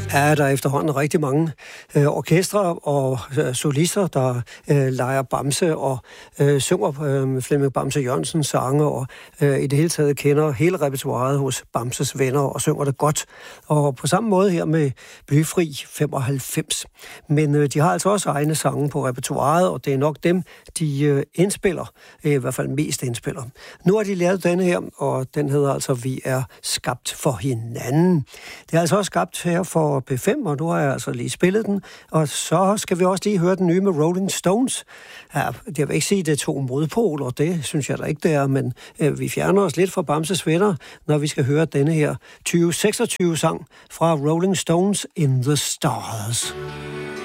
Ja, der er efterhånden rigtig mange orkestre og solister, der leger Bamse og synger Flemming Bamse Jørgensens sange, og i det hele taget kender hele repertoiret hos Bamses venner og synger det godt. Og på samme måde her med Blyfri 95. Men de har altså også egne sange på repertoiret, og det er nok dem, de indspiller, i hvert fald mest indspiller. Nu har de lavet denne her, og den hedder altså Vi er skabt for hinanden. Det er altså også skabt her for P5, og nu har jeg altså lige spillet den, og så skal vi også lige høre den nye med Rolling Stones. Ja, jeg vil ikke sige, det er to modpoler, det synes jeg da ikke, det er, men vi fjerner os lidt fra Bamses venner, når vi skal høre denne her 2026-sang fra Rolling Stones In the Stars.